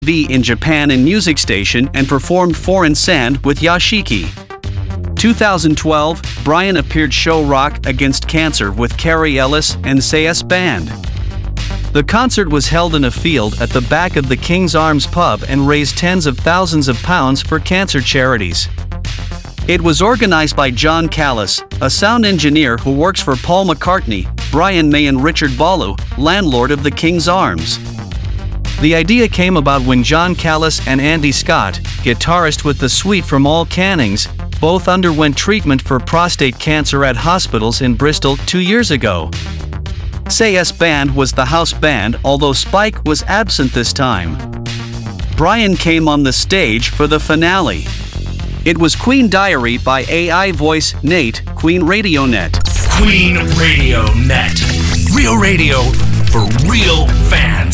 TV in Japan and music station and performed Foreign Sand with Yashiki. 2012, Brian appeared show Rock Against Cancer with Carrie Ellis and CS Band. The concert was held in a field at the back of the King's Arms pub and raised tens of thousands of pounds for cancer charities. It was organized by John Callis, a sound engineer who works for Paul McCartney, Brian May and Richard Ballou, landlord of the King's Arms. The idea came about when John Callis and Andy Scott, guitarist with the Suite from All Cannings, both underwent treatment for prostate cancer at hospitals in Bristol 2 years ago. CS Band was the house band, although Spike was absent this time. Brian came on the stage for the finale. It was Queen Diary by AI voice Nate, Queen Radio Net. Queen Radio Net. Real radio for real fans.